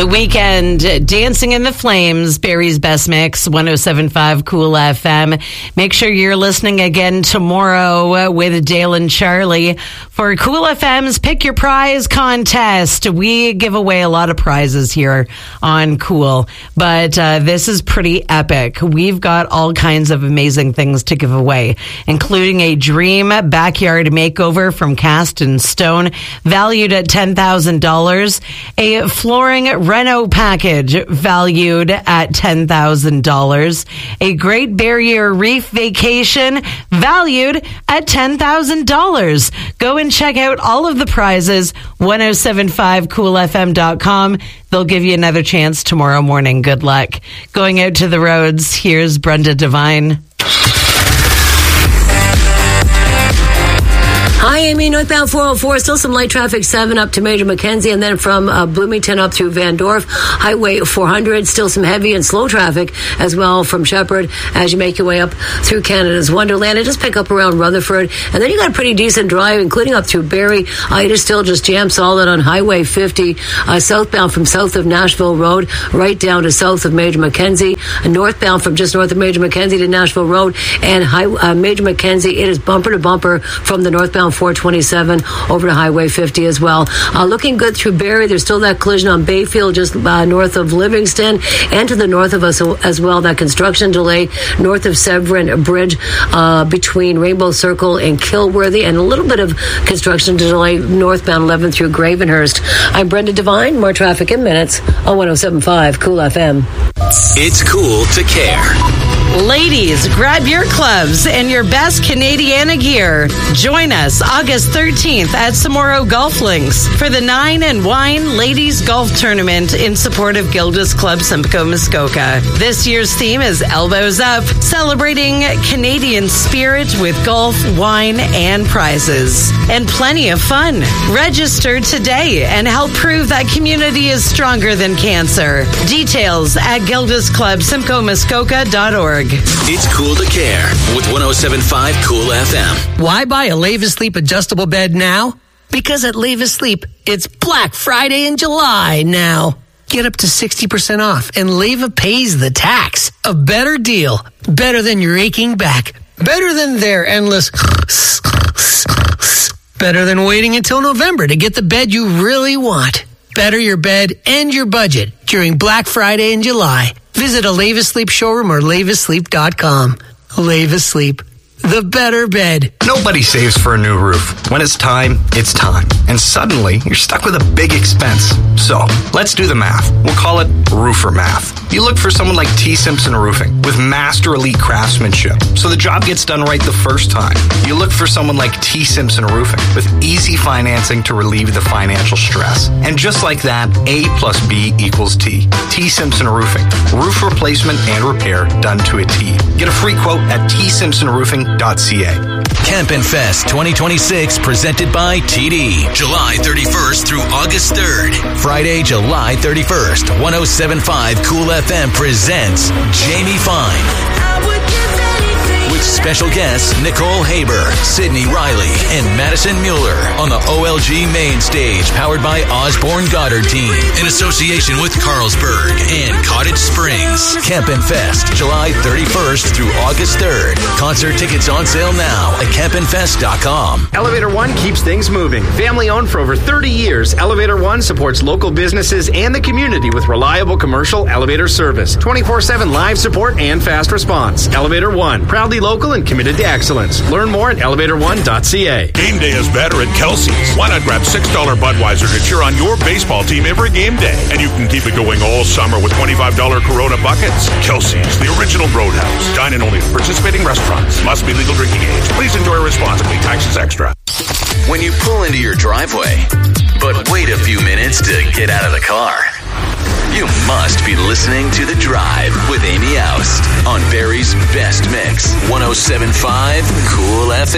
The Weeknd, Dancing in the Flames, Barry's Best Mix, 107.5 Cool FM. Make sure you're listening again tomorrow with Dale and Charlie for Cool FM's Pick Your Prize contest. We give away a lot of prizes here on Cool, but this is pretty epic. We've got all kinds of amazing things to give away, including a dream backyard makeover from Cast in Stone, valued at $10,000, a flooring reno package valued at $10,000, a Great Barrier Reef vacation valued at $10,000. Go and check out all of the prizes, 1075coolfm.com. They'll give you another chance tomorrow morning. Good luck. Going out to the roads, here's Brenda Devine. Hi, Amy. Northbound 404, still some light traffic, 7 up to Major Mackenzie, and then from Bloomington up through Van Dorp. Highway 400, still some heavy and slow traffic as well from Shepherd as you make your way up through Canada's Wonderland. And just pick up around Rutherford. And then you got a pretty decent drive, including up through Barrie. It is still just jam solid on Highway 50, southbound from south of Nashville Road, right down to south of Major Mackenzie. Northbound from just north of Major Mackenzie to Nashville Road. And Major Mackenzie, it is bumper to bumper from the northbound 427 over to Highway 50 as well. Looking good through Barrie. There's still that collision on Bayfield just north of Livingston, and to the north of us as well, that construction delay north of Severn Bridge between Rainbow Circle and Kilworthy, and a little bit of construction delay northbound 11 through Gravenhurst. I'm Brenda Devine. More traffic in minutes on 107.5 Cool FM. It's cool to care. Ladies, grab your clubs and your best Canadiana gear. Join us August 13th at Samoro Golf Links for the 9 and Wine Ladies Golf Tournament in support of Gildas Club Simcoe Muskoka. This year's theme is Elbows Up, celebrating Canadian spirit with golf, wine, and prizes. And plenty of fun. Register today and help prove that community is stronger than cancer. Details at gildasclubsimcoemuskoka.org. It's cool to care with 107.5 Cool FM. Why buy a Levis Sleep adjustable bed now? Because at Levis Sleep, it's Black Friday in July now. Get up to 60% off, and Leva pays the tax. A better deal. Better than your aching back. Better than their endless... Better than waiting until November to get the bed you really want. Better your bed and your budget during Black Friday in July. Visit a Levis Sleep showroom or levissleep.com. Levis Sleep, the better bed. Nobody saves for a new roof. When it's time, it's time. And suddenly, you're stuck with a big expense. So, let's do the math. We'll call it roofer math. You look for someone like T. Simpson Roofing with master elite craftsmanship, so the job gets done right the first time. You look for someone like T. Simpson Roofing with easy financing to relieve the financial stress. And just like that, A plus B equals T. T. Simpson Roofing. Roof replacement and repair done to a T. Get a free quote at tsimpsonroofing.ca. Campin' Fest 2026 presented by TD. July 31st through August 3rd. Friday, July 31st, 107.5 Cool FM presents Jamie Fine. With special guests Nicole Haber, Sydney Riley, and Madison Mueller on the OLG main stage, powered by Osborne Goddard Team, in association with Carlsberg and Cottage Springs. Campin' Fest, July 31st through August 3rd. Concert tickets on sale now at campinfest.com. Elevator One keeps things moving. Family owned for over 30 years, Elevator One supports local businesses and the community with reliable commercial elevator service, 24/7 live support and fast response. Elevator One, proudly local and committed to excellence. Learn more at elevator1.ca. Game day is better at Kelsey's. Why not grab $6 Budweiser to cheer on your baseball team every game day? And you can keep it going all summer with $25 Corona buckets. Kelsey's, the original Roadhouse. Dine in only at participating restaurants. Must be legal drinking age. Please enjoy responsibly. Taxes extra. When you pull into your driveway, but wait a few minutes to get out of the car, you must be listening to The Drive with Amy Oust on Barry's Best Mix, 107.5 Cool FM.